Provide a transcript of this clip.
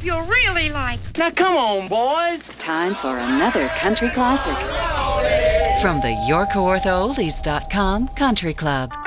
you really like. Now come on, boys. Time for another country classic from the YorkOrthoOldies.com Country Club.